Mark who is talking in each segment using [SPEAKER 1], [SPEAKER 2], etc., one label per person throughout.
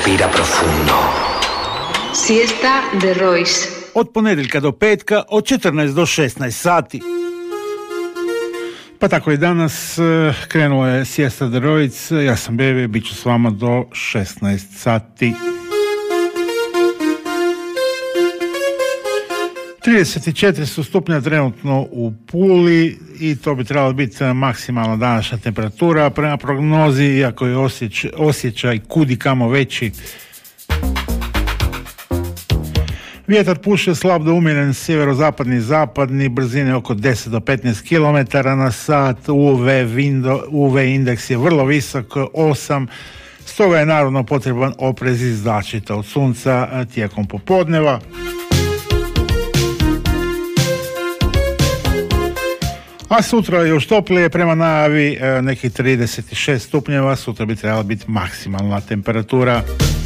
[SPEAKER 1] Respira profundo.
[SPEAKER 2] Siesta de Royce.
[SPEAKER 3] Od ponedjeljka do petka, od 14 do 16 sati. Pa tako i danas krenuo je Siesta de Royce. Ja sam Bebi, bit ću s vama do 16 sati. 34 su stupnja trenutno u Puli i to bi trebalo biti maksimalna današnja temperatura prema prognozi, iako je osjećaj kudi kamo veći. Vjetar puše slab do umjeren sjeverozapadni i zapadni, brzine oko 10 do 15 km na sat, UV indeks je vrlo visok, 8, stoga je naravno potreban oprez iz zaštita od sunca tijekom popodneva. A sutra je još toplije, prema najavi nekih 36 stupnjeva, sutra bi trebala biti maksimalna temperatura.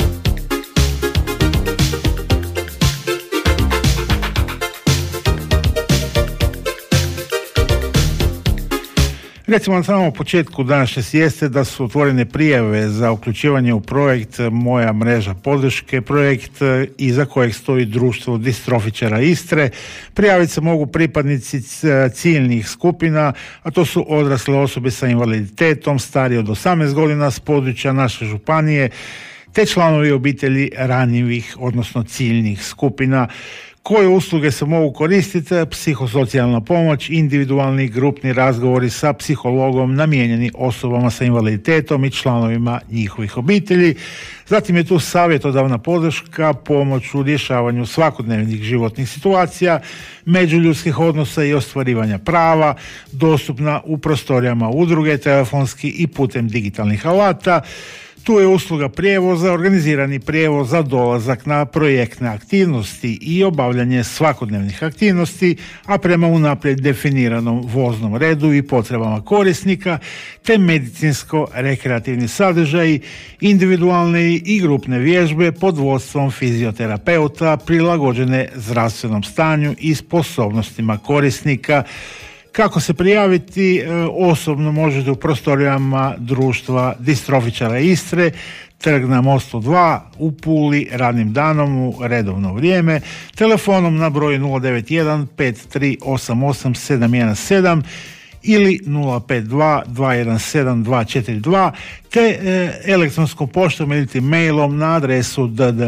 [SPEAKER 3] Recimo na samom početku današnje sijeste da su otvorene prijave za uključivanje u projekt Moja mreža podrške, projekt iza kojeg stoji društvo distrofičara Istre. Prijaviti se mogu pripadnici ciljnih skupina, a to su odrasle osobe sa invaliditetom, stariji od 18 godina s područja naše županije, te članovi obitelji ranjivih, odnosno ciljnih skupina. Koje usluge se mogu koristiti? Psihosocijalna pomoć, individualni grupni razgovori sa psihologom namijenjeni osobama sa invaliditetom i članovima njihovih obitelji. Zatim je tu savjetodavna podrška, pomoć u rješavanju svakodnevnih životnih situacija, međuljudskih odnosa i ostvarivanja prava, dostupna u prostorijama udruge, telefonski i putem digitalnih alata. Tu je usluga prijevoza, organizirani prijevoz za dolazak na projektne aktivnosti i obavljanje svakodnevnih aktivnosti, a prema unaprijed definiranom voznom redu i potrebama korisnika, te medicinsko-rekreativni sadržaji, individualne i grupne vježbe pod vodstvom fizioterapeuta prilagođene zdravstvenom stanju i sposobnostima korisnika. Kako se prijaviti? Osobno možete u prostorijama društva distrofičara Istre, Trg na Mostu 2 u Puli, radnim danom u redovno vrijeme, telefonom na broju 091 5388 717 ili 052 217 242, te elektronskom poštom ili mailom na adresu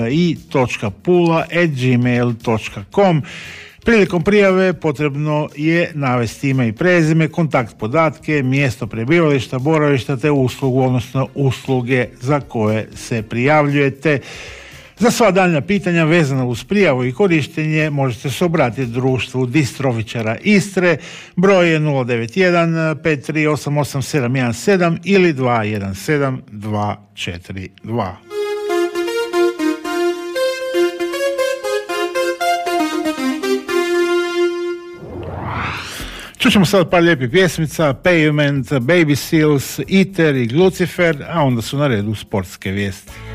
[SPEAKER 3] ddi.pula@gmail.com. Prilikom prijave potrebno je navesti ime i prezime, kontakt podatke, mjesto prebivališta, boravišta te uslugu, odnosno usluge za koje se prijavljujete. Za sva daljnja pitanja vezana uz prijavu i korištenje možete se obratiti društvu distrofičara Istre, broj je 091 5388 717 ili 217 242. Čućemo sad par lijepih pjesmica, Pavement, Baby Seals, Iter i Lucifer, a onda su na redu sportske vijesti.